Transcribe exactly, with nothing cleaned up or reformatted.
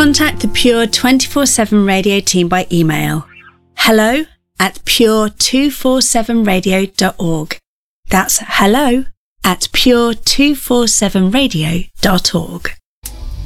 Contact the Pure twenty-four seven Radio team by email. Hello at pure two forty-seven radio dot org. That's hello at pure two forty-seven radio dot org.